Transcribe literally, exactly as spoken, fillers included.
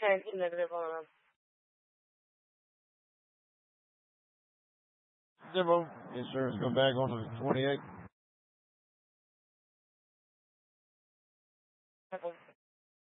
ten negative on him. Zero. Yes, sir. Let's go back onto the twenty-eight.